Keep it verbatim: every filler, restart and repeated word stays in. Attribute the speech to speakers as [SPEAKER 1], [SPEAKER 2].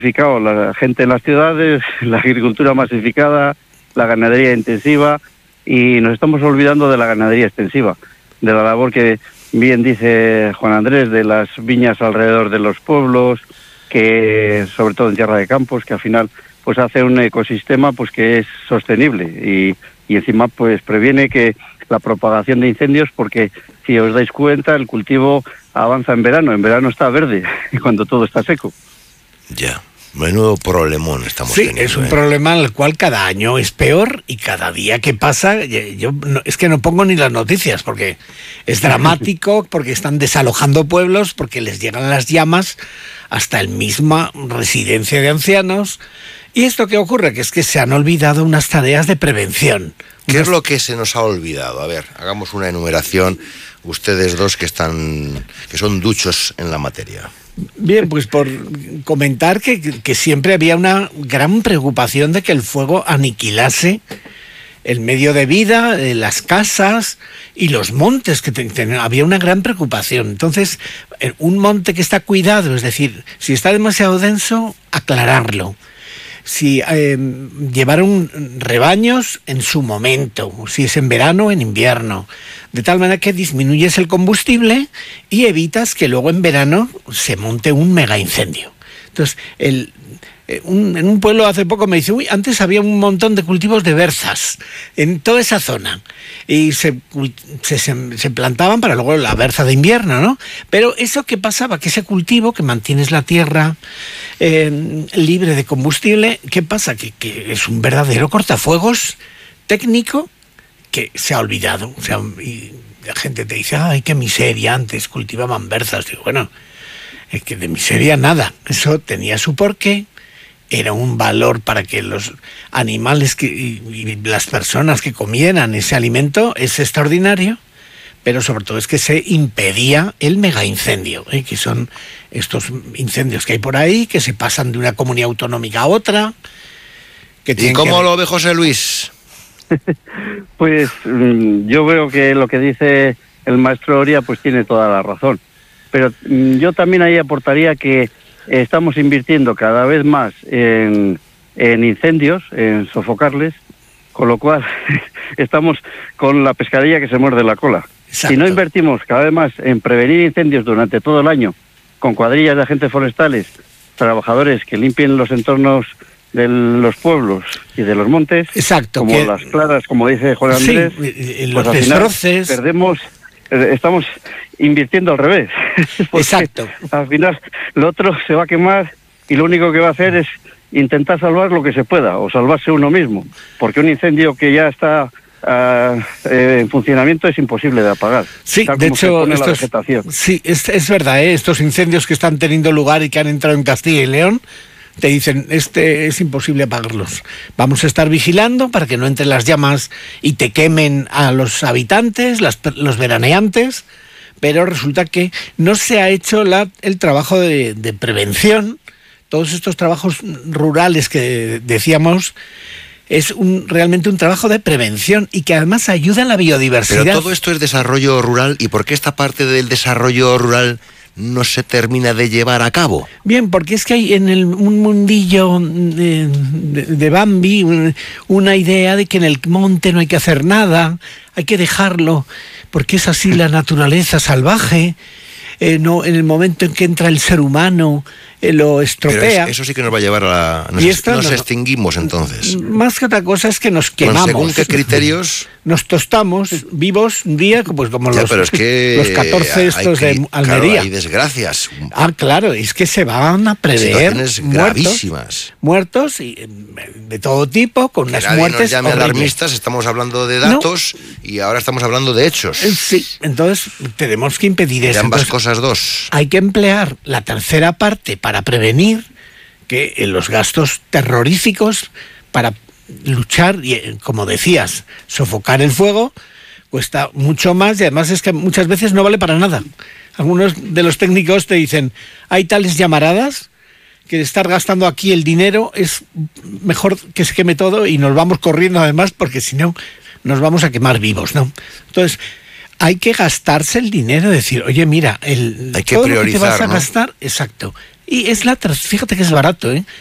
[SPEAKER 1] La gente en las ciudades, la agricultura masificada, la ganadería intensiva, y nos estamos olvidando de la ganadería extensiva, de la labor que bien dice Juan Andrés, de las viñas alrededor de los pueblos, que sobre todo en Tierra de Campos, que al final pues hace un ecosistema pues que es sostenible y, y encima pues previene que la propagación de incendios, porque si os dais cuenta el cultivo avanza en verano, en verano está verde cuando todo está seco.
[SPEAKER 2] Ya. Menudo problemón estamos
[SPEAKER 3] sí,
[SPEAKER 2] teniendo.
[SPEAKER 3] Sí, es un
[SPEAKER 2] ¿eh?
[SPEAKER 3] problema al cual cada año es peor y cada día que pasa, yo no, es que no pongo ni las noticias porque es dramático, porque están desalojando pueblos, porque les llegan las llamas hasta el misma residencia de ancianos. Y esto que ocurre, que es que se han olvidado unas tareas de prevención.
[SPEAKER 2] ¿Qué
[SPEAKER 3] unas...
[SPEAKER 2] es lo que se nos ha olvidado? A ver, hagamos una enumeración, ustedes dos que están, que son duchos en la materia.
[SPEAKER 3] Bien, pues por comentar que, que siempre había una gran preocupación de que el fuego aniquilase el medio de vida, eh, las casas y los montes, que te, te, había una gran preocupación. Entonces, un monte que está cuidado, es decir, si está demasiado denso, aclararlo. Si eh, llevaron rebaños en su momento, si es en verano o en invierno, de tal manera que disminuyes el combustible y evitas que luego en verano se monte un mega incendio. Entonces, el, eh, un, en un pueblo hace poco me dice, uy, antes había un montón de cultivos de berzas en toda esa zona y se, se, se, se plantaban para luego la berza de invierno, ¿no? Pero eso que pasaba, que ese cultivo que mantienes la tierra eh, libre de combustible, ¿qué pasa? Que, que es un verdadero cortafuegos técnico que se ha olvidado. O sea, y la gente te dice, ay, qué miseria, antes cultivaban berzas. Digo, bueno, es que de miseria nada, eso tenía su porqué, era un valor para que los animales que, y, y las personas que comieran ese alimento es extraordinario, pero sobre todo es que se impedía el mega incendio, ¿eh? Que son estos incendios que hay por ahí, que se pasan de una comunidad autonómica a otra. Que
[SPEAKER 2] ¿Y cómo
[SPEAKER 3] que...
[SPEAKER 2] lo ve José Luis?
[SPEAKER 1] Pues yo veo que lo que dice el maestro Oria pues tiene toda la razón. Pero yo también ahí aportaría que estamos invirtiendo cada vez más en, en incendios, en sofocarles, con lo cual estamos con la pescadilla que se muerde la cola.
[SPEAKER 3] Exacto.
[SPEAKER 1] Si no invertimos cada vez más en prevenir incendios durante todo el año, con cuadrillas de agentes forestales, trabajadores que limpien los entornos de los pueblos y de los montes,
[SPEAKER 3] exacto,
[SPEAKER 1] como
[SPEAKER 3] que...
[SPEAKER 1] las claras, como dice Juan Andrés,
[SPEAKER 3] sí, los
[SPEAKER 1] pues
[SPEAKER 3] destroces,
[SPEAKER 1] perdemos, estamos invirtiendo al revés.
[SPEAKER 3] Exacto.
[SPEAKER 1] Al final lo otro se va a quemar y lo único que va a hacer es intentar salvar lo que se pueda o salvarse uno mismo, porque un incendio que ya está Uh, eh, en funcionamiento es imposible de apagar.
[SPEAKER 3] Sí, de hecho, estos, sí, es, es verdad, ¿eh? Estos incendios que están teniendo lugar y que han entrado en Castilla y León, te dicen, este es imposible apagarlos. Vamos a estar vigilando para que no entren las llamas y te quemen a los habitantes, las, los veraneantes, pero resulta que no se ha hecho la, el trabajo de, de prevención. Todos estos trabajos rurales que decíamos, es un, realmente un trabajo de prevención y que además ayuda a la biodiversidad.
[SPEAKER 2] Pero todo esto es desarrollo rural, ¿y por qué esta parte del desarrollo rural no se termina de llevar a cabo?
[SPEAKER 3] Bien, porque es que hay en el, un mundillo de, de, de Bambi un, una idea de que en el monte no hay que hacer nada, hay que dejarlo, porque es así la naturaleza salvaje. Eh, no, en el momento en que entra el ser humano, eh, lo estropea.
[SPEAKER 2] Pero es, eso sí que nos va a llevar a... Nos,
[SPEAKER 3] y esto
[SPEAKER 2] nos
[SPEAKER 3] no,
[SPEAKER 2] extinguimos entonces.
[SPEAKER 3] Más que otra cosa es que nos quemamos.
[SPEAKER 2] ¿Según qué criterios?
[SPEAKER 3] Nos tostamos vivos un día, pues como
[SPEAKER 2] ya,
[SPEAKER 3] los,
[SPEAKER 2] pero es que
[SPEAKER 3] los catorce estos
[SPEAKER 2] que,
[SPEAKER 3] de Almería.
[SPEAKER 2] Claro, hay desgracias.
[SPEAKER 3] Ah, claro, es que se van a prever
[SPEAKER 2] muertos, gravísimas.
[SPEAKER 3] muertos y de todo tipo, con
[SPEAKER 2] que
[SPEAKER 3] unas
[SPEAKER 2] nadie
[SPEAKER 3] muertes
[SPEAKER 2] nos llame
[SPEAKER 3] horribles.
[SPEAKER 2] Alarmistas, estamos hablando de datos no. y ahora estamos hablando de hechos.
[SPEAKER 3] Sí, entonces tenemos que impedir
[SPEAKER 2] de
[SPEAKER 3] eso.
[SPEAKER 2] ambas
[SPEAKER 3] entonces,
[SPEAKER 2] cosas dos.
[SPEAKER 3] Hay que emplear la tercera parte para prevenir que en los gastos terroríficos para luchar y, como decías, sofocar el fuego cuesta mucho más y además es que muchas veces no vale para nada. Algunos de los técnicos te dicen, hay tales llamaradas que estar gastando aquí el dinero es mejor que se queme todo y nos vamos corriendo además porque si no nos vamos a quemar vivos, ¿no? Entonces hay que gastarse el dinero, decir, oye, mira, el,
[SPEAKER 2] hay que
[SPEAKER 3] todo
[SPEAKER 2] priorizar,
[SPEAKER 3] lo que te vas a
[SPEAKER 2] ¿no?
[SPEAKER 3] gastar, exacto, Y es la ter- fíjate que es barato, ¿eh?